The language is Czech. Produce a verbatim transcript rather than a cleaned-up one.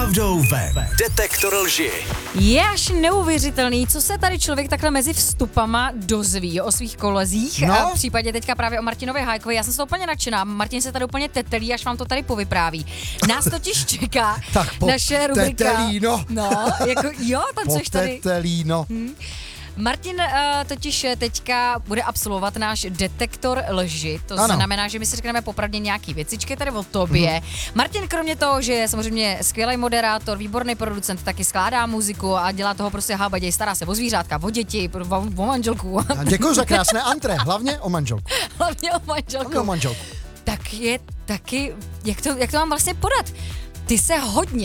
pravdou ve Detektor lži. Je až neuvěřitelný, co se tady člověk takhle mezi vstupama dozví o svých kolezích. No. A v případě teďka právě o Martinovi Hájkovi. Já jsem se úplně nadšená. Martin se tady úplně tetelí, až vám to tady povypráví. Nás totiž čeká Tak po naše rubrika. tetelíno. No, jako jo, tancuješ tady. Potetelíno. Hmm. Martin uh, totiž teďka bude absolvovat náš detektor lži. To Ano. znamená, že my si řekneme popravdě nějaký věcičky tady o tobě. Mm. Martin kromě toho, že je samozřejmě skvělý moderátor, výborný producent, taky skládá muziku a dělá toho prostě hábaděj, stará se o zvířátka, o děti, o, o manželku. A děkuji za krásné antré, hlavně o manželku. Hlavně o manželku. Hlavně o manželku. Tak je taky, jak to, jak to mám vlastně podat? Ty se hodně